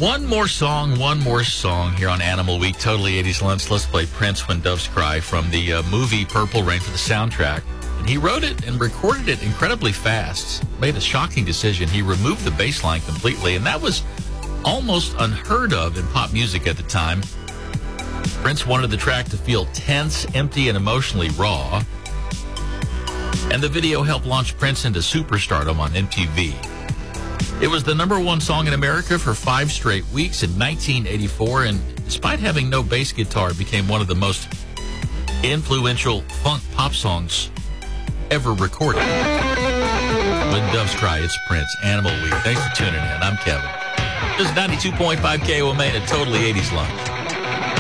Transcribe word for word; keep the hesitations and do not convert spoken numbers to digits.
One more song, one more song here on Animal Week, Totally eighties Lunch. Let's play Prince, When Doves Cry from the uh, movie Purple Rain for the soundtrack. And he wrote it and recorded it incredibly fast. Made a shocking decision. He removed the bass line completely, and that was almost unheard of in pop music at the time. Prince wanted the track to feel tense, empty, and emotionally raw. And the video helped launch Prince into superstardom on M T V. It was the number one song in America for five straight weeks in nineteen eighty-four, and despite having no bass guitar, it became one of the most influential funk pop songs ever recorded. When Doves Cry, it's Prince, Animal Week. Thanks for tuning in. I'm Kevin. This is ninety-two point five K O M A and Totally eighties Lunch.